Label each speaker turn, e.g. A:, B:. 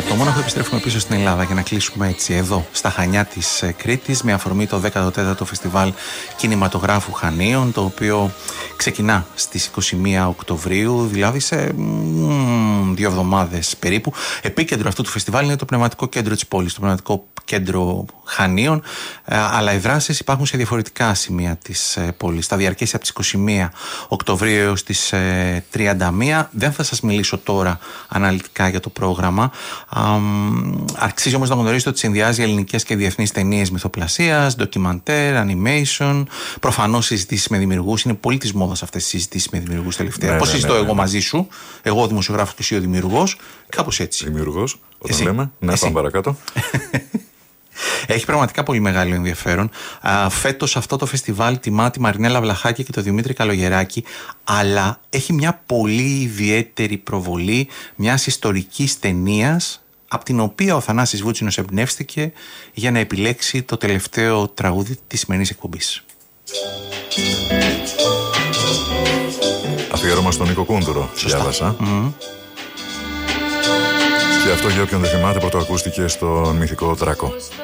A: από το Μόναχο επιστρέφουμε πίσω στην Ελλάδα για να κλείσουμε έτσι εδώ στα Χανιά της Κρήτης με αφορμή το 14ο Φεστιβάλ Κινηματογράφου Χανίων, το οποίο ξεκινά στις 21 Οκτωβρίου, δηλαδή σε 2 εβδομάδες περίπου. Επίκεντρο αυτού του φεστιβάλ είναι το πνευματικό κέντρο της πόλης, το πνευματικό κέντρο Χανίων, αλλά οι δράσεις υπάρχουν σε διαφορετικά σημεία της πόλης. Θα διαρκέσει από τις 21 Οκτωβρίου έως τις 31. Δεν θα σας μιλήσω τώρα αναλυτικά για το πρόγραμμα. Αξίζει όμως να γνωρίζετε ότι συνδυάζει ελληνικές και διεθνείς ταινίες μυθοπλασίας, ντοκιμαντέρ, animation, προφανώς συζητήσεις με δημιουργούς. Είναι πολύ της μόδας αυτές οι συζητήσεις με δημιουργούς τελευταία. Πώς συζητώ εγώ μαζί σου, εγώ ο δημοσιογράφος και εσύ ο δημιουργός, κάπως έτσι.
B: Δημιουργός, όταν λέμε. Ναι, πάμε παρακάτω.
A: Έχει πραγματικά πολύ μεγάλο ενδιαφέρον. Φέτος αυτό το φεστιβάλ τιμά τη Μαρινέλα Βλαχάκη και τον Δημήτρη Καλογεράκη, αλλά έχει μια πολύ ιδιαίτερη προβολή μιας ιστορικής ταινίας, από την οποία ο Θανάσης Βούτσινος εμπνεύστηκε για να επιλέξει το τελευταίο τραγούδι της σημερινής εκπομπής.
B: Αφιέρωμα στον Νίκο Κούντουρο, διάβασα. Και αυτό, για όποιον δεν θυμάται, πρωτοακούστηκε στον μυθικό Δράκο.